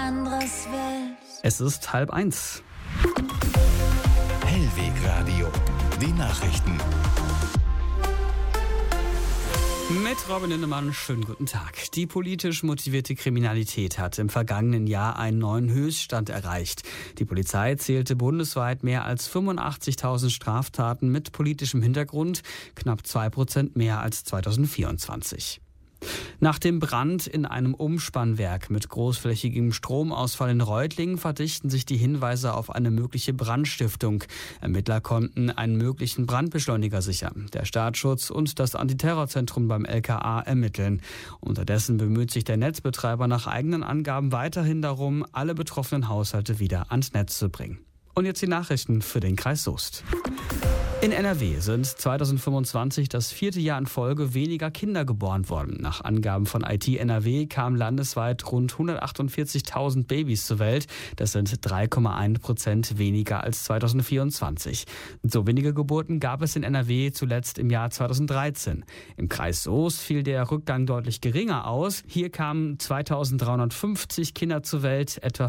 anderes willst. Es ist 12:30. Hellwegradio, die Nachrichten. Mit Robin Lindemann, schönen guten Tag. Die politisch motivierte Kriminalität hat im vergangenen Jahr einen neuen Höchststand erreicht. Die Polizei zählte bundesweit mehr als 85.000 Straftaten mit politischem Hintergrund, knapp 2% mehr als 2024. Nach dem Brand in einem Umspannwerk mit großflächigem Stromausfall in Reutlingen verdichten sich die Hinweise auf eine mögliche Brandstiftung. Ermittler konnten einen möglichen Brandbeschleuniger sichern. Der Staatsschutz und das Antiterrorzentrum beim LKA ermitteln. Unterdessen bemüht sich der Netzbetreiber nach eigenen Angaben weiterhin darum, alle betroffenen Haushalte wieder ans Netz zu bringen. Und jetzt die Nachrichten für den Kreis Soest. In NRW sind 2025 das 4. Jahr in Folge weniger Kinder geboren worden. Nach Angaben von IT NRW kamen landesweit rund 148.000 Babys zur Welt. Das sind 3,1% weniger als 2024. So wenige Geburten gab es in NRW zuletzt im Jahr 2013. Im Kreis Soest fiel der Rückgang deutlich geringer aus. Hier kamen 2.350 Kinder zur Welt, etwa